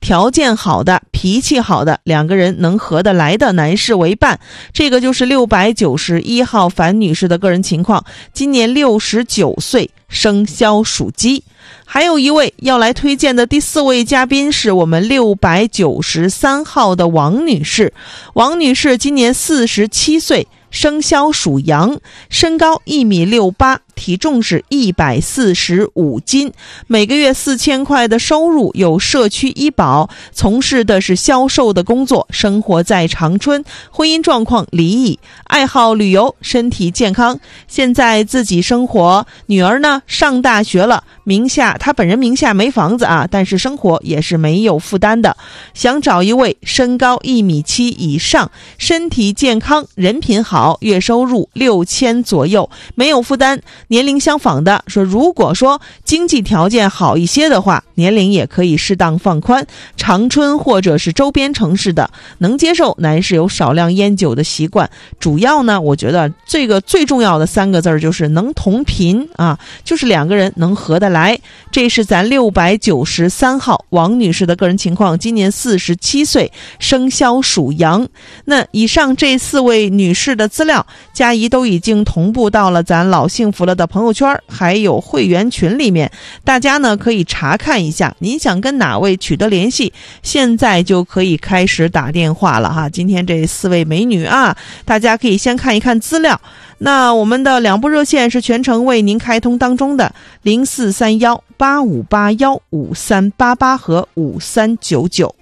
条件好的、脾气好的，两个人能合得来的男士为伴。这个就是691号樊女士的个人情况，今年69岁，生肖属鸡。还有一位要来推荐的第4位嘉宾是我们693号的王女士。王女士今年47岁，生肖属羊，身高1.68米，体重是145斤，每个月4000块的收入，有社区医保，从事的是销售的工作，生活在长春，婚姻状况离异，爱好旅游，身体健康，现在自己生活，女儿呢上大学了，他本人名下没房子啊，但是生活也是没有负担的，想找一位身高1.7米以上，身体健康，人品好，月收入6000左右，没有负担，年龄相仿的，说如果说经济条件好一些的话，年龄也可以适当放宽，长春或者是周边城市的，能接受男士有少量烟酒的习惯，主要呢我觉得这个最重要的3个字就是能同频啊，就是两个人能合得来。这是咱693号王女士的个人情况，今年47岁，生肖属羊。那以上这4位女士的资料，佳怡都已经同步到了咱老幸福了的朋友圈还有会员群里面，大家呢可以查看一下，您想跟哪位取得联系，现在就可以开始打电话了哈。今天这4位美女啊，大家可以先看一看资料。那我们的2部热线是全程为您开通当中的043185815388和5399。